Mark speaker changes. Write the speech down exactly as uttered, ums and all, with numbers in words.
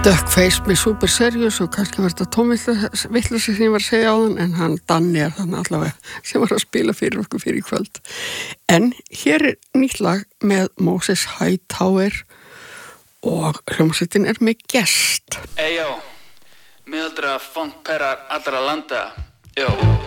Speaker 1: Duckface með Super Serious og kannski var þetta tómvillu sem ég var að segja á þann en hann Danni er þannig allavega sem var að spila fyrir okkur fyrir kvöld. En hér er nýtt lag með Moses Hightower og hljómsveitin er með gest.
Speaker 2: Eyjó, miðaldra funkperar allra landa. Jó.